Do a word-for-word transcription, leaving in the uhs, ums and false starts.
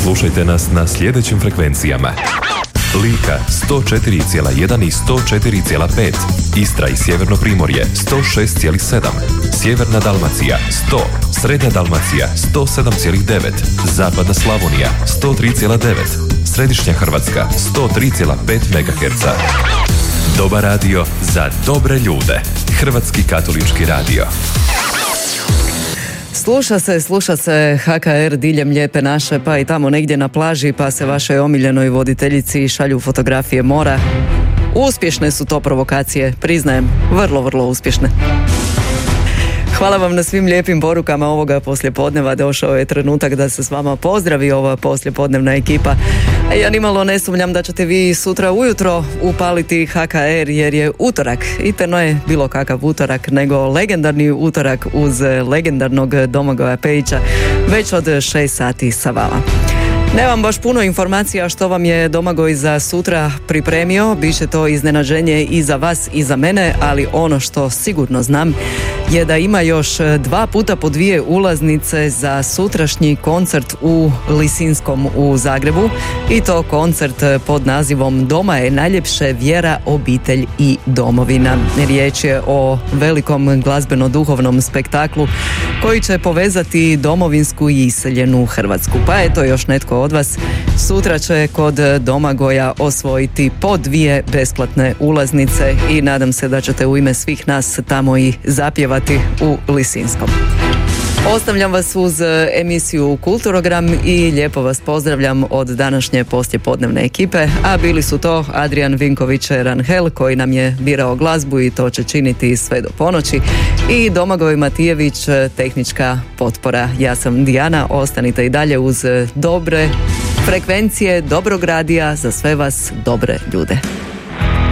Slušajte nas na sljedećim frekvencijama: Lika sto četiri zarez jedan i sto četiri zarez pet, Istra i Sjeverno Primorje sto šest zarez sedam, Sjeverna Dalmacija sto, Srednja Dalmacija sto sedam zarez devet, Zapadna Slavonija sto tri zarez devet, Središnja Hrvatska sto tri zarez pet megaherca. Dobar radio za dobre ljude. Hrvatski katolički radio. Sluša se, sluša se H K R diljem lijepe naše, pa i tamo negdje na plaži, pa se vašoj omiljenoj voditeljici šalju fotografije mora. Uspješne su to provokacije, priznajem, vrlo, vrlo uspješne. Hvala vam na svim lijepim porukama ovoga poslijepodneva. Došao je trenutak da se s vama pozdravi ova poslijepodnevna ekipa. A ja nimalo ne sumnjam da ćete vi sutra ujutro upaliti H K R, jer je utorak. I to ne je bilo kakav utorak, nego legendarni utorak uz legendarnog Domagoja Pejića, već od šest sati sa vama. Nemam baš puno informacija što vam je Domagoj za sutra pripremio, biće to iznenađenje i za vas i za mene, ali ono što sigurno znam je da ima još dva puta po dvije ulaznice za sutrašnji koncert u Lisinskom u Zagrebu, i to koncert pod nazivom Doma je najljepše, vjera, obitelj i domovina. Riječ je o velikom glazbeno-duhovnom spektaklu koji će povezati domovinsku i iseljenu Hrvatsku. Pa eto, još netko od vas sutra će kod Domagoja osvojiti po dvije besplatne ulaznice i nadam se da ćete u ime svih nas tamo i zapjevati u Lisinskom. Ostavljam vas uz emisiju Kulturogram i lijepo vas pozdravljam od današnje poslijepodnevne ekipe, a bili su to Adrian Vinković Ranhel koji nam je birao glazbu i to će činiti sve do ponoći, i Domagoj Matijević, tehnička potpora. Ja sam Dijana, ostanite i dalje uz dobre frekvencije, dobrog radija, za sve vas dobre ljude.